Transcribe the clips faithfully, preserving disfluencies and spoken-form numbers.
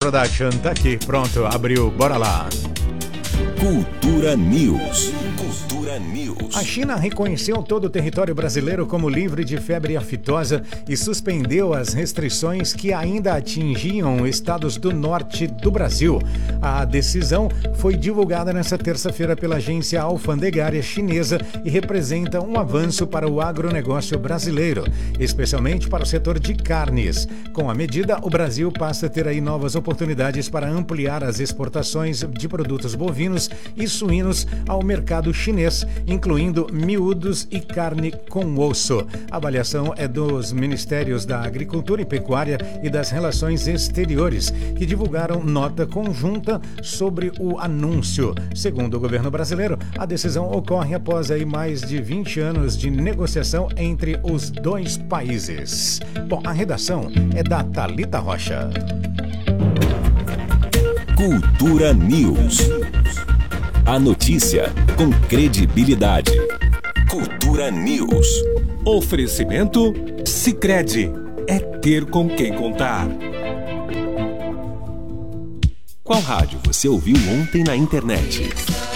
Production tá aqui, pronto, abriu, bora lá. Cultura News. Cultura News. A China reconheceu todo o território brasileiro como livre de febre aftosa e suspendeu as restrições que ainda atingiam estados do norte do Brasil. A decisão foi divulgada nesta terça-feira pela agência alfandegária chinesa e representa um avanço para o agronegócio brasileiro, especialmente para o setor de carnes. Com a medida, o Brasil passa a ter aí novas oportunidades para ampliar as exportações de produtos bovinos e suínos ao mercado chinês, incluindo miúdos e carne com osso. A avaliação é dos Ministérios da Agricultura e Pecuária e das Relações Exteriores, que divulgaram nota conjunta sobre o anúncio. Segundo o governo brasileiro, a decisão ocorre após aí mais de vinte anos de negociação entre os dois países. Bom, a redação é da Thalita Rocha. Cultura News. A notícia com credibilidade. Cultura News. Oferecimento Sicredi. É ter com quem contar. Qual rádio você ouviu ontem na internet?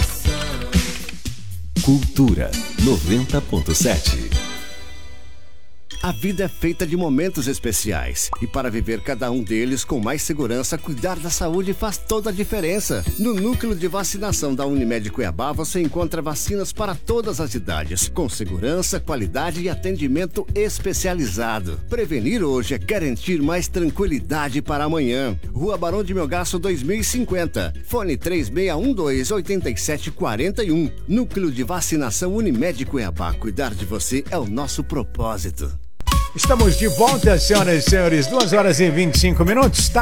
Cultura noventa ponto sete. A vida é feita de momentos especiais e para viver cada um deles com mais segurança, cuidar da saúde faz toda a diferença. No Núcleo de Vacinação da Unimed Cuiabá você encontra vacinas para todas as idades, com segurança, qualidade e atendimento especializado. Prevenir hoje é garantir mais tranquilidade para amanhã. Rua Barão de Melgaço dois mil e cinquenta, fone três seis um dois, oito sete quatro um. Núcleo de Vacinação Unimed Cuiabá, cuidar de você é o nosso propósito. Estamos de volta, senhoras e senhores, duas horas e vinte e cinco minutos, tá